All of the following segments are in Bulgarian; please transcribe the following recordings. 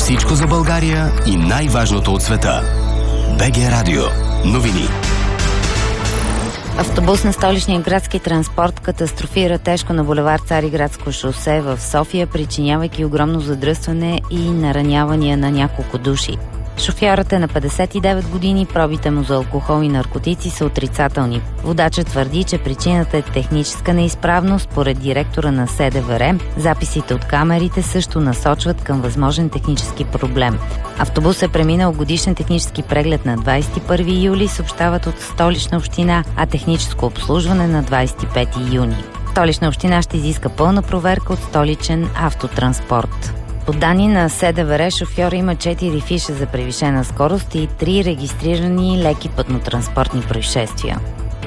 Всичко за България и най-важното от света. БГ Радио. Новини. Автобус на столичния градски транспорт катастрофира тежко на булевард Цариградско шосе в София, причинявайки огромно задръстване и наранявания на няколко души. Шофьорът е на 59 години, пробите му за алкохол и наркотици са отрицателни. Водачът твърди, че причината е техническа неизправност. Според директора на СДВР, записите от камерите също насочват към възможен технически проблем. Автобус е преминал годишен технически преглед на 21 юли, съобщават от Столична община, а техническо обслужване на 25 юни. Столична община ще изиска пълна проверка от Столичен автотранспорт. По данни на СДВР, шофьор има 4 фиша за превишена скорост и 3 регистрирани леки пътно-транспортни происшествия.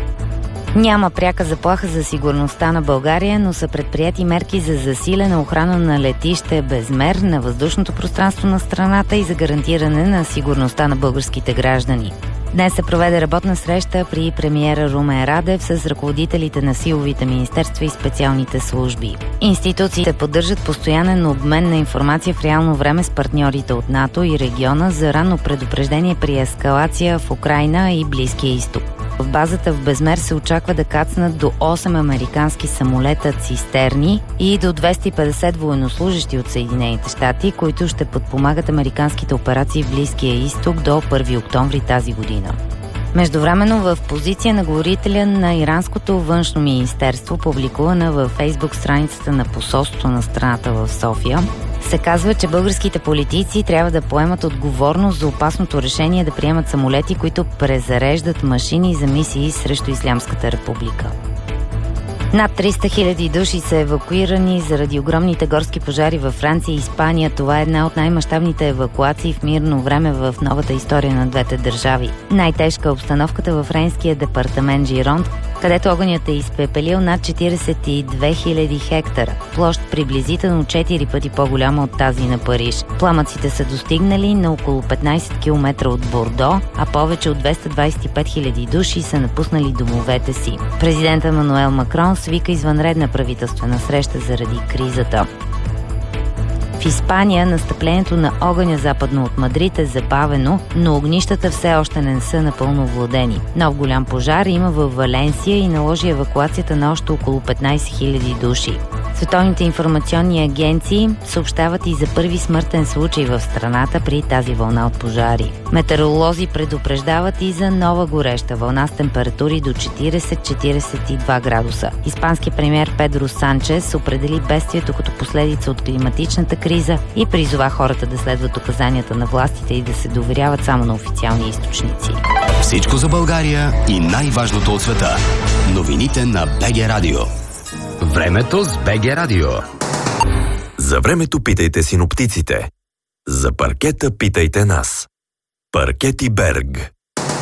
Няма пряка заплаха за сигурността на България, но са предприети мерки за засилена охрана на летище Безмер, на въздушното пространство на страната и за гарантиране на сигурността на българските граждани. Днес се проведе работна среща при премиера Румен Радев с ръководителите на силовите министерства и специалните служби. Институциите поддържат постоянен обмен на информация в реално време с партньорите от НАТО и региона за ранно предупреждение при ескалация в Украйна и Близкия изток. В базата в Безмер се очаква да кацнат до 8 американски самолета цистерни и до 250 военнослужащи от Съединените щати, които ще подпомагат американските операции в Близкия изток до 1 октомври тази година. Междувременно в позиция на говорителя на Иранското външно министерство, публикувана във Фейсбук страницата на посолството на страната в София, се казва, че българските политици трябва да поемат отговорност за опасното решение да приемат самолети, които презареждат машини за мисии срещу Ислямската република. Над 300 хиляди души са евакуирани заради огромните горски пожари във Франция и Испания. Това е една от най-мащабните евакуации в мирно време в новата история на двете държави. Най-тежка е обстановката във френския департамент Жиронт, където огънят е изпепелил над 42 000 хектара, площ приблизително 4 пъти по-голяма от тази на Париж. Пламъците са достигнали на около 15 км от Бордо, а повече от 225 000 души са напуснали домовете си. Президентът Емануел Макрон свика извънредна правителствена среща заради кризата. В Испания настъплението на огъня западно от Мадрид е забавено, но огнищата все още не са напълно владени. Нов голям пожар има във Валенсия и наложи евакуацията на още около 15 000 души. Световните информационни агенции съобщават и за първи смъртен случай в страната при тази вълна от пожари. Метеоролози предупреждават и за нова гореща вълна с температури до 40-42 градуса. Испанският премиер Педро Санчес определи бедствието като последица от климатичната криза и призова хората да следват указанията на властите и да се доверяват само на официални източници. Всичко за България и най-важното от света. Новините на БГ Радио. Времето с БГ Радио. За времето питайте синоптиците. За паркета питайте нас. Паркети Берг.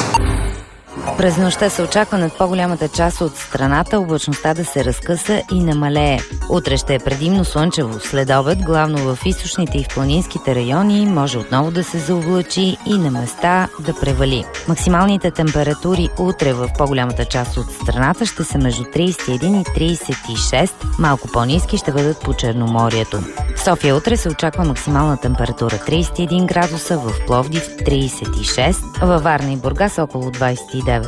През нощта се очаква над по-голямата част от страната облачността да се разкъса и намалее. Утре ще е предимно слънчево. След обед, главно в източните и в планинските райони, може отново да се заоблачи и на места да превали. Максималните температури утре в по-голямата част от страната ще са между 31 и 36, малко по-ниски ще бъдат по Черноморието. В София утре се очаква максимална температура 31 градуса, в Пловдив 36, във Варна и Бургас около 29.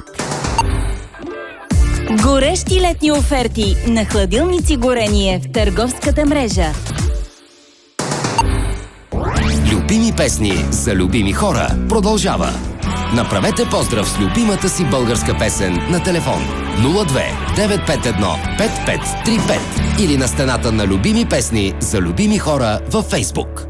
Горещи летни оферти на хладилници горение в търговската мрежа. Любими песни за любими хора продължава. Направете поздрав с любимата си българска песен на телефон 02 951 5535 или на стената на любими песни за любими хора във Фейсбук.